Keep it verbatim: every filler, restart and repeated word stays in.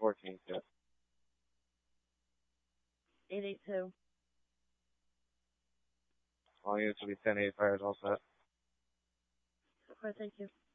fourteenth yet. eight eight two. All units will be ten eight fires all set. Okay, thank you.